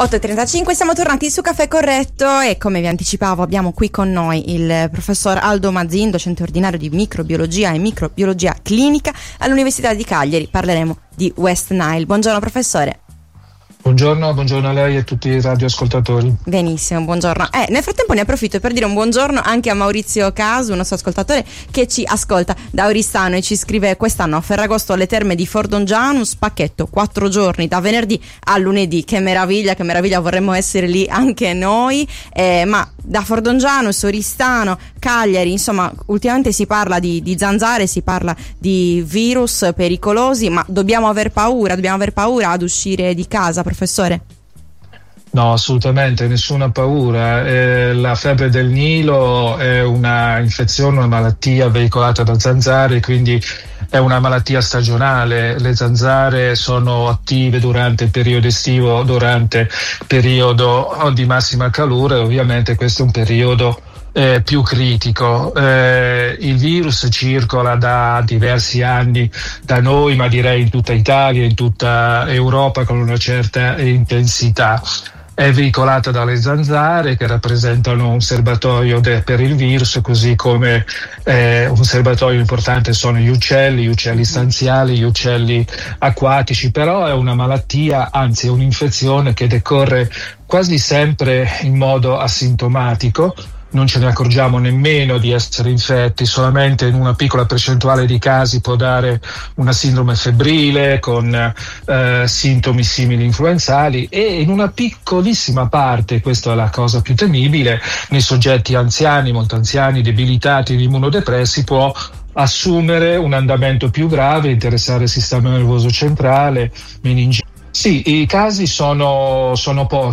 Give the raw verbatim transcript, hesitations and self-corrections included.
otto e trentacinque, siamo tornati su Caffè Corretto e, come vi anticipavo, abbiamo qui con noi il professor Aldo Mazzin, docente ordinario di microbiologia e microbiologia clinica all'Università di Cagliari. Parleremo di West Nile. Buongiorno professore. Buongiorno, buongiorno a lei e a tutti i radioascoltatori. Benissimo, buongiorno. Eh, nel frattempo ne approfitto per dire un buongiorno anche a Maurizio Casu, un nostro ascoltatore che ci ascolta da Oristano e ci scrive: quest'anno a Ferragosto alle terme di Fordongianus, pacchetto quattro giorni da venerdì a lunedì. Che meraviglia, che meraviglia, vorremmo essere lì anche noi, eh, ma da Fordongianus, Oristano, Cagliari, insomma ultimamente si parla di, di zanzare, si parla di virus pericolosi, ma dobbiamo aver paura, dobbiamo aver paura ad uscire di casa, professore? No, assolutamente, nessuna paura. Eh, la febbre del Nilo è una infezione, una malattia veicolata da zanzare, quindi è una malattia stagionale. Le zanzare sono attive durante il periodo estivo, durante il periodo di massima calore, ovviamente questo è un periodo Eh, più critico. Eh, il virus circola da diversi anni da noi, ma direi in tutta Italia, in tutta Europa, con una certa intensità. È veicolata dalle zanzare, che rappresentano un serbatoio de- per il virus, così come eh, un serbatoio importante sono gli uccelli, gli uccelli stanziali, gli uccelli acquatici, però è una malattia, anzi è un'infezione che decorre quasi sempre in modo asintomatico. Non ce ne accorgiamo nemmeno di essere infetti, solamente in una piccola percentuale di casi può dare una sindrome febbrile con eh, sintomi simili influenzali, e in una piccolissima parte, questa è la cosa più temibile, nei soggetti anziani, molto anziani, debilitati, immunodepressi, può assumere un andamento più grave, interessare il sistema nervoso centrale, meningite. Sì, i casi sono, sono pochi.